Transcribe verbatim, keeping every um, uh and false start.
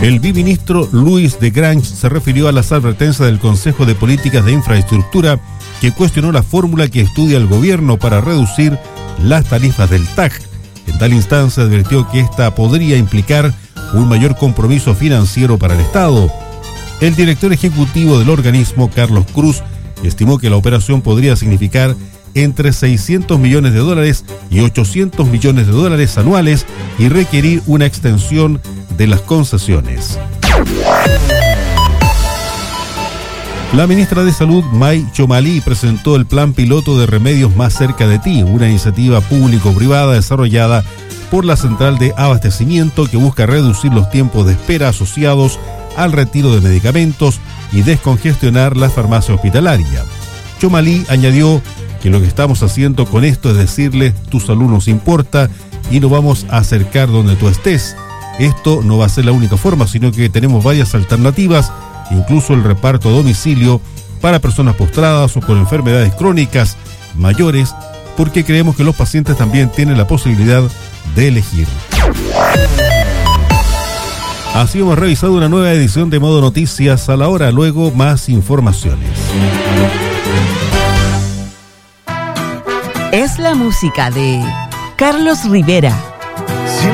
El biministro Luis de Grange se refirió a las advertencias del Consejo de Políticas de Infraestructura, que cuestionó la fórmula que estudia el gobierno para reducir las tarifas del T A C. En tal instancia advirtió que esta podría implicar un mayor compromiso financiero para el Estado. El director ejecutivo del organismo, Carlos Cruz, estimó que la operación podría significar entre seiscientos millones de dólares y ochocientos millones de dólares anuales y requerir una extensión de las concesiones. La ministra de Salud, May Chomali, presentó el Plan Piloto de Remedios Más Cerca de Ti, una iniciativa público-privada desarrollada por la Central de Abastecimiento que busca reducir los tiempos de espera asociados al retiro de medicamentos y descongestionar la farmacia hospitalaria. Chomali añadió que lo que estamos haciendo con esto es decirle: tu salud nos importa y nos vamos a acercar donde tú estés. Esto no va a ser la única forma, sino que tenemos varias alternativas, incluso el reparto a domicilio para personas postradas o con enfermedades crónicas mayores, porque creemos que los pacientes también tienen la posibilidad de elegir. Así hemos revisado una nueva edición de Modo Noticias a la hora, luego más informaciones. Es la música de Carlos Rivera.